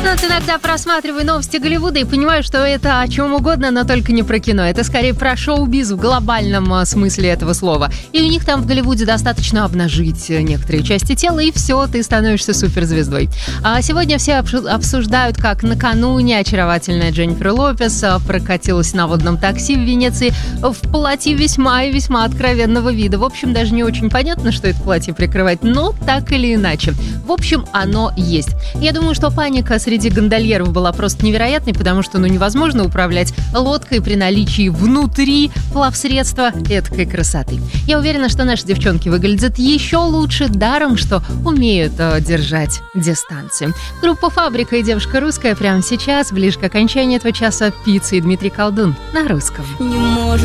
Вот иногда просматриваю новости Голливуда и понимаю, что это о чем угодно, но только не про кино. Это скорее про шоу-биз в глобальном смысле этого слова. И у них там в Голливуде достаточно обнажить некоторые части тела, и все, ты становишься суперзвездой. А сегодня все обсуждают, как накануне очаровательная Дженнифер Лопес прокатилась на водном такси в Венеции в платье весьма и весьма откровенного вида. В общем, даже не очень понятно, что это платье прикрывает, но так или иначе. В общем, оно есть. Я думаю, что паника среди гондольеров была просто невероятной, потому что невозможно управлять лодкой при наличии внутри плавсредства эткой красоты. Я уверена, что наши девчонки выглядят еще лучше, даром, что умеют держать дистанцию. Группа «Фабрика» и «Девушка русская» прямо сейчас, ближе к окончанию этого часа, Пицца и Дмитрий Колдун на русском.